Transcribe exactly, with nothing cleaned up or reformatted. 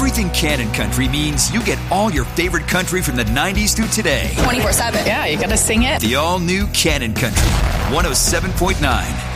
Everything Cannon Country means you get all your favorite country from the nineties to today. twenty-four seven. Yeah, you got to sing it. The all-new Cannon Country, one oh seven point nine.